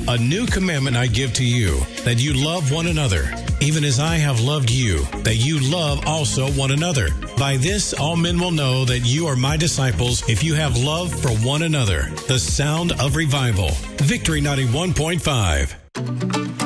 A new commandment I give to you, that you love one another, even as I have loved you, that you love also one another. By this all men will know that you are my disciples, if you have love for one another. The sound of revival. Victory 91.5.